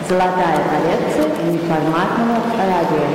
Золотая коллекция неформатного радио.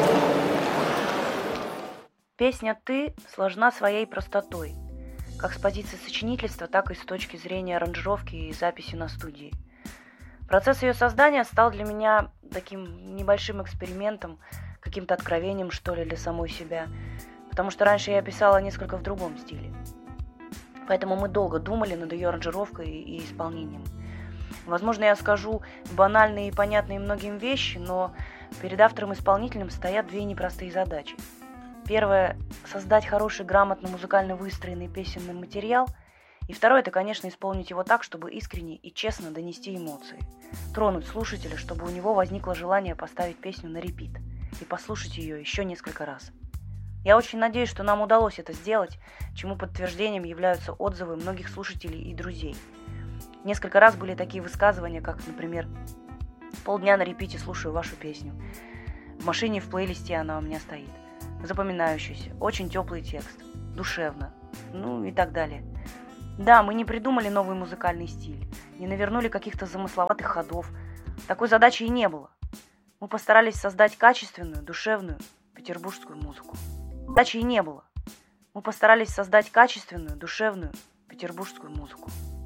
Песня «Ты» сложна своей простотой, как с позиции сочинительства, так и с точки зрения аранжировки и записи на студии. Процесс ее создания стал для меня таким небольшим экспериментом, каким-то откровением, что ли, для самой себя, потому что раньше я писала несколько в другом стиле. Поэтому мы долго думали над ее аранжировкой и исполнением. Возможно, я скажу банальные и понятные многим вещи, но перед автором-исполнителем стоят две непростые задачи. Первое – создать хороший, грамотно, музыкально выстроенный песенный материал. И второе – это, конечно, исполнить его так, чтобы искренне и честно донести эмоции. Тронуть слушателя, чтобы у него возникло желание поставить песню на репит и послушать ее еще несколько раз. Я очень надеюсь, что нам удалось это сделать, чему подтверждением являются отзывы многих слушателей и друзей. Несколько раз были такие высказывания, как, например, «Полдня на репите слушаю вашу песню», «В машине в плейлисте она у меня стоит», «Запоминающийся», «Очень теплый текст», «Душевно», ну и так далее. Да, мы не придумали новый музыкальный стиль, не навернули каких-то замысловатых ходов. Такой задачи и не было. Мы постарались создать качественную, душевную петербургскую музыку. Задачи и не было. Мы постарались создать качественную, душевную петербургскую музыку.